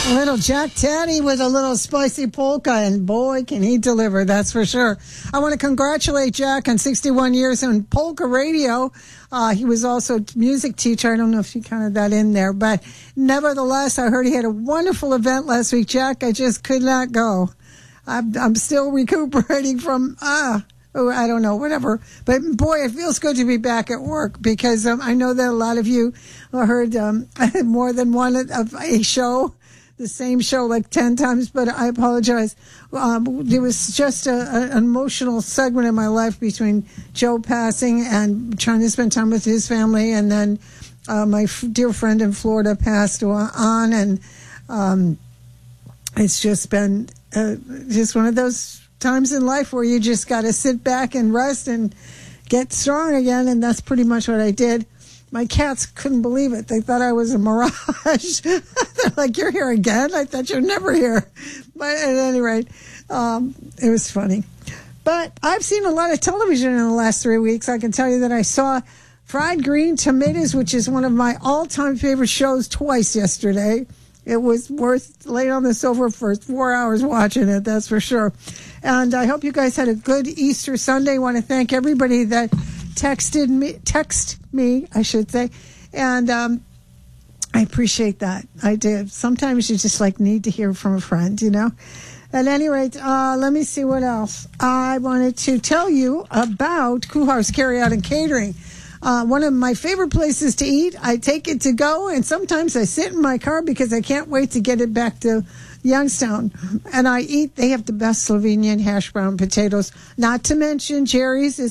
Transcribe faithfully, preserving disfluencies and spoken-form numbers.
Little Jack Taddy with a little spicy polka, and boy, can he deliver, that's for sure. I want to congratulate Jack on sixty-one years on polka radio. Uh, he was also a music teacher. I don't know if you counted that in there, but nevertheless, I heard he had a wonderful event last week. Jack, I just could not go. I'm, I'm still recuperating from, ah, oh, I don't know, whatever. But boy, it feels good to be back at work because um, I know that a lot of you heard um, more than one of a show. The same show like ten times, but I apologize. Um, there was just a, a, an emotional segment in my life between Joe passing and trying to spend time with his family, and then uh, my f- dear friend in Florida passed on, and um, it's just been uh, just one of those times in life where you just got to sit back and rest and get strong again, and that's pretty much what I did. My cats couldn't believe it. They thought I was a mirage. They're like, you're here again? I thought you're never here. But at any rate, um, it was funny. But I've seen a lot of television in the last three weeks. I can tell you that I saw Fried Green Tomatoes, which is one of my all-time favorite shows, twice yesterday. It was worth laying on the sofa for four hours watching it, that's for sure. And I hope you guys had a good Easter Sunday. I want to thank everybody that texted me, text me, I should say, and um, I appreciate that. I did. Sometimes you just like need to hear from a friend, you know. At any rate, uh, let me see what else. I wanted to tell you about Kuhar's Carryout and Catering. Uh, one of my favorite places to eat. I take it to go, and sometimes I sit in my car because I can't wait to get it back to Youngstown. And I eat. They have the best Slovenian hash brown potatoes. Not to mention Jerry's is